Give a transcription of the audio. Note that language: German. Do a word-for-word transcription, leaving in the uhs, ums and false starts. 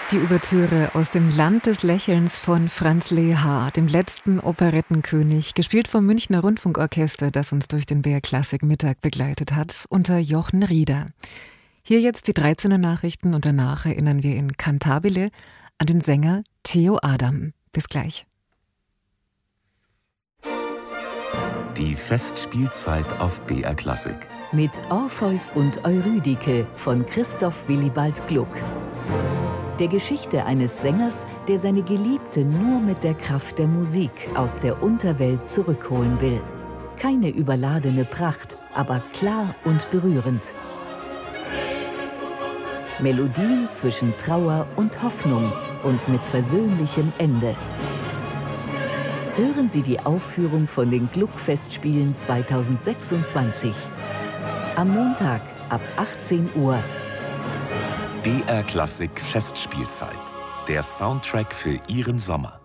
Die Ouvertüre aus dem Land des Lächelns von Franz Lehár, dem letzten Operettenkönig, gespielt vom Münchner Rundfunkorchester, das uns durch den B R Klassik Mittag begleitet hat, unter Jochen Rieder. Hier jetzt die dreizehn Uhr Nachrichten und danach erinnern wir in Cantabile an den Sänger Theo Adam. Bis gleich. Die Festspielzeit auf B R Klassik. Mit Orpheus und Eurydike von Christoph Willibald Gluck. Der Geschichte eines Sängers, der seine Geliebte nur mit der Kraft der Musik aus der Unterwelt zurückholen will. Keine überladene Pracht, aber klar und berührend. Melodien zwischen Trauer und Hoffnung und mit versöhnlichem Ende. Hören Sie die Aufführung von den Gluck-Festspielen zweitausendsechsundzwanzig. Am Montag ab achtzehn Uhr. B R Klassik Festspielzeit. Der Soundtrack für Ihren Sommer.